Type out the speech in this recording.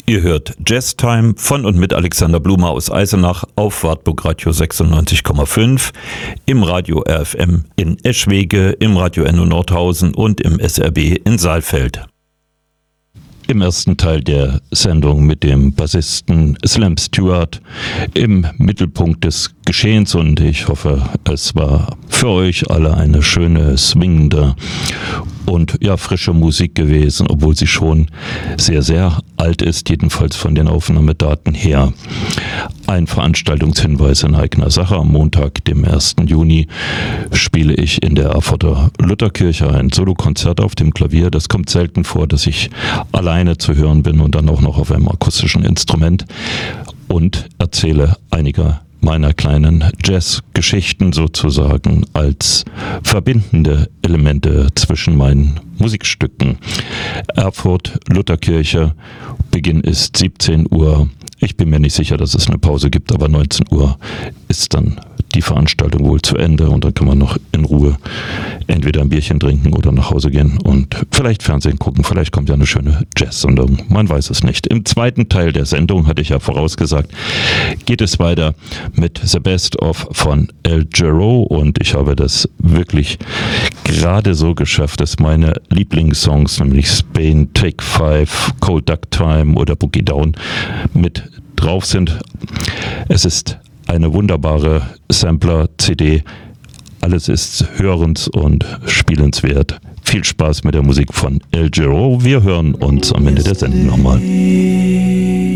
Ihr hört Jazz Time von und mit Alexander Blumer aus Eisenach auf Wartburg Radio 96,5, im Radio RFM in Eschwege, im Radio Enno Nordhausen und im SRB in Saalfeld. Im ersten Teil der Sendung mit dem Bassisten Slam Stewart im Mittelpunkt des Geschehens, und ich hoffe, es war für euch alle eine schöne, swingende und ja, frische Musik gewesen, obwohl sie schon sehr, sehr alt ist, jedenfalls von den Aufnahmedaten her. Ein Veranstaltungshinweis in eigener Sache: Am Montag, dem 1. Juni, spiele ich in der Erfurter Lutherkirche ein Solokonzert auf dem Klavier. Das kommt selten vor, dass ich alleine zu hören bin und dann auch noch auf einem akustischen Instrument, und erzähle einige meiner kleinen Jazz-Geschichten sozusagen als verbindende Elemente zwischen meinen Musikstücken. Erfurt, Lutherkirche, Beginn ist 17 Uhr. Ich bin mir nicht sicher, dass es eine Pause gibt, aber 19 Uhr ist dann die Veranstaltung wohl zu Ende, und dann kann man noch in Ruhe entweder ein Bierchen trinken oder nach Hause gehen und vielleicht Fernsehen gucken. Vielleicht kommt ja eine schöne Jazz-Sendung, man weiß es nicht. Im zweiten Teil der Sendung, hatte ich ja vorausgesagt, geht es weiter mit The Best of von El Giro, und ich habe das wirklich gerade so geschafft, dass meine Lieblingssongs, nämlich Spain, Take 5, Cold Duck Time oder Boogie Down, mit drauf sind. Es ist eine wunderbare Sampler-CD. Alles ist hörens- und spielenswert. Viel Spaß mit der Musik von El Giro. Wir hören uns am Ende der Sendung nochmal.